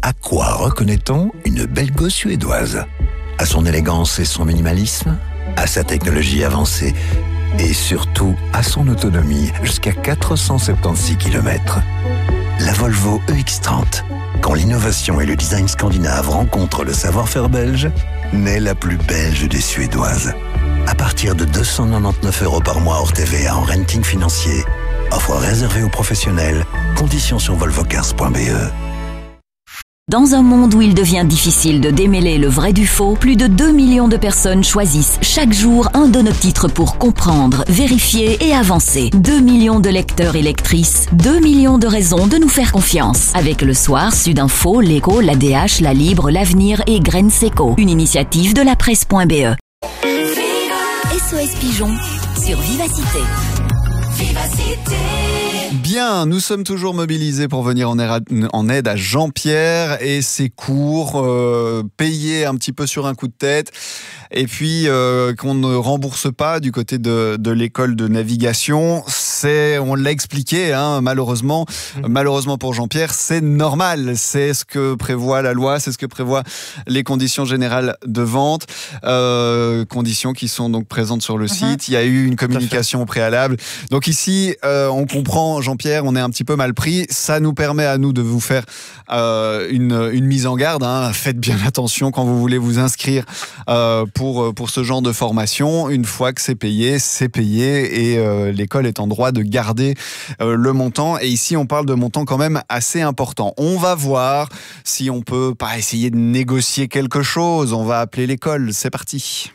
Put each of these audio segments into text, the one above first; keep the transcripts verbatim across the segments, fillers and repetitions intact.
À quoi reconnaît-on une belle gosse suédoise ? À son élégance et son minimalisme ? À sa technologie avancée ? Et surtout à son autonomie jusqu'à quatre cent soixante-seize kilomètres. La Volvo E X trente, quand l'innovation et le design scandinave rencontrent le savoir-faire belge, naît la plus belge des Suédoises. À partir de deux cent quatre-vingt-dix-neuf euros par mois hors T V A en renting financier. Offre réservée aux professionnels. Conditions sur volvocars point b e. Dans un monde où il devient difficile de démêler le vrai du faux, plus de deux millions de personnes choisissent chaque jour un de nos titres pour comprendre, vérifier et avancer. deux millions de lecteurs et lectrices, deux millions de raisons de nous faire confiance. Avec Le Soir, Sudinfo, L'Écho, l'A D H, La Libre, L'Avenir et Graines Seco. Une initiative de la presse point b e. S O S Pigeon sur Vivacité. Vivacité. Bien, nous sommes toujours mobilisés pour venir en aide à Jean-Pierre et ses cours, euh, payés un petit peu sur un coup de tête, et puis euh, qu'on ne rembourse pas du côté de, de l'école de navigation. C'est, on l'a expliqué, hein, malheureusement, mmh. malheureusement pour Jean-Pierre, c'est normal. C'est ce que prévoit la loi, c'est ce que prévoient les conditions générales de vente, euh, conditions qui sont donc présentes sur le mmh. site. Il y a eu une communication au préalable. Donc ici, euh, on comprend, Jean-Pierre, on est un petit peu mal pris. Ça nous permet à nous de vous faire euh, une, une mise en garde. Hein. Faites bien attention quand vous voulez vous inscrire euh, pour, pour ce genre de formation. Une fois que c'est payé, c'est payé et euh, l'école est en droit de garder euh, le montant. Et ici, on parle de montant quand même assez important. On va voir si on peut pas essayer de négocier quelque chose. On va appeler l'école. C'est parti.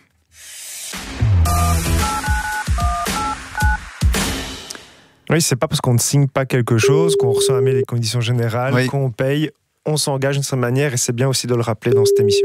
Oui, c'est pas parce qu'on ne signe pas quelque chose, qu'on reçoit un mail des conditions générales, oui. qu'on paye, on s'engage d'une certaine manière et c'est bien aussi de le rappeler dans cette émission.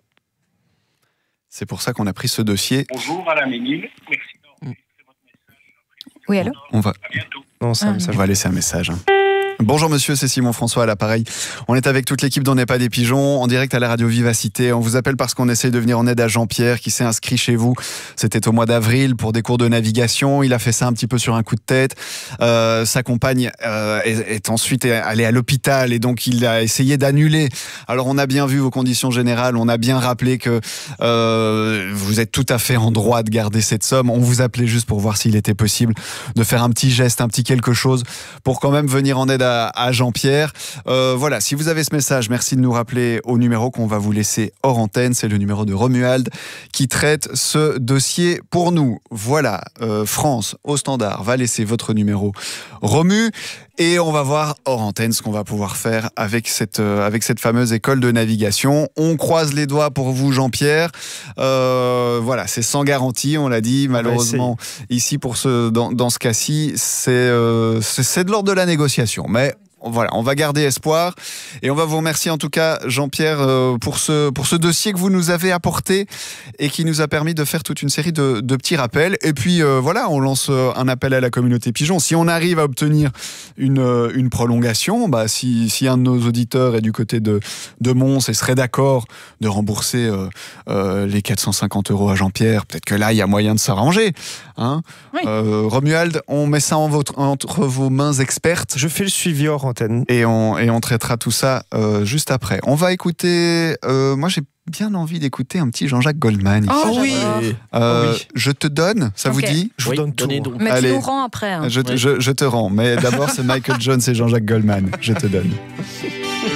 C'est pour ça qu'on a pris ce dossier. Bonjour Madame Émile, merci d'enregistrer votre message. Oui, allô ? On va... À bientôt. Non, c'est un ah. message. On va laisser un message. Hein. Bonjour monsieur, c'est Simon François à l'appareil. On est avec toute l'équipe d'On n'est pas des pigeons, en direct à la radio Vivacité. On vous appelle parce qu'on essaie de venir en aide à Jean-Pierre qui s'est inscrit chez vous. C'était au mois d'avril pour des cours de navigation. Il a fait ça un petit peu sur un coup de tête. Euh, sa compagne euh, est, est ensuite allée à l'hôpital et donc il a essayé d'annuler. Alors on a bien vu vos conditions générales, on a bien rappelé que euh, vous êtes tout à fait en droit de garder cette somme. On vous appelait juste pour voir s'il était possible de faire un petit geste, un petit quelque chose pour quand même venir en aide à à Jean-Pierre. Euh, voilà, si vous avez ce message, merci de nous rappeler au numéro qu'on va vous laisser hors antenne. C'est le numéro de Romuald qui traite ce dossier pour nous. Voilà, euh, France au standard va laisser votre numéro Romu et on va voir hors antenne ce qu'on va pouvoir faire avec cette, euh, avec cette fameuse école de navigation. On croise les doigts pour vous, Jean-Pierre. Euh, voilà, c'est sans garantie, on l'a dit. Malheureusement, ici, pour ce, dans, dans ce cas-ci, c'est, euh, c'est, c'est de l'ordre de la négociation. Mais voilà, on va garder espoir et on va vous remercier en tout cas, Jean-Pierre, euh, pour ce, pour ce dossier que vous nous avez apporté et qui nous a permis de faire toute une série de, de petits rappels. Et puis euh, voilà, on lance un appel à la communauté pigeon. Si on arrive à obtenir une, une prolongation, bah, si, si un de nos auditeurs est du côté de, de Mons et serait d'accord de rembourser euh, euh, les quatre cent cinquante euros à Jean-Pierre, peut-être que là, il y a moyen de s'arranger. Hein oui. euh, Romuald, on met ça en votre, entre vos mains expertes. Je fais le suivi hors antenne. Et on, et on traitera tout ça euh, juste après. On va écouter... Euh, moi, j'ai bien envie d'écouter un petit Jean-Jacques Goldman. Ici. Oh oui. Euh, oui. Je te donne, ça okay. vous dit? Je vous oui, donne tout. Mais Allez, tu nous rends après. Hein. Je, oui. je, je te rends. Mais d'abord, c'est Michael Jones et Jean-Jacques Goldman. Je te donne.